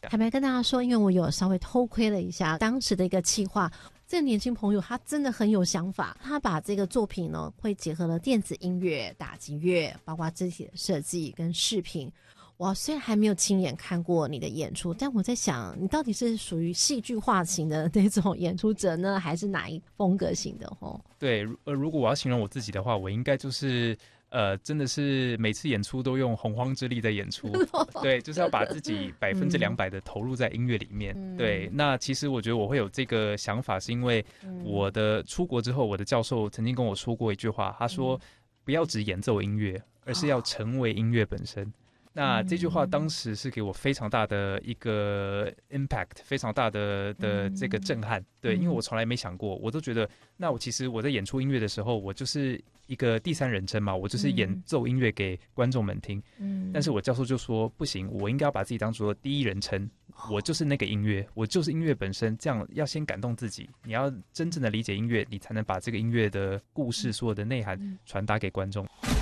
下。 坦白跟大家说，因为我有稍微偷窥了一下当时的一个企划，这个年轻朋友他真的很有想法，他把这个作品呢会结合了电子音乐、打击乐，包括肢体的设计跟视频。我虽然还没有亲眼看过你的演出，但我在想你到底是属于戏剧化型的那种演出者呢，还是哪一风格型的齁？ 对，如果我要形容我自己的话，我应该就是真的是每次演出都用洪荒之力在演出。对，就是要把自己200%的投入在音乐里面。对，那其实我觉得我会有这个想法，是因为我的出国之后，我的教授曾经跟我说过一句话，他说不要只演奏音乐，而是要成为音乐本身。那这句话当时是给我非常大的一个 impact， 非常大的这个震撼。对，因为我从来没想过，我都觉得，那其实我在演出音乐的时候，我就是一个第三人称嘛，我就是演奏音乐给观众们听。但是我教授就说不行，我应该要把自己当作第一人称，我就是那个音乐，我就是音乐本身，这样要先感动自己，你要真正的理解音乐，你才能把这个音乐的故事所有的内涵传达给观众。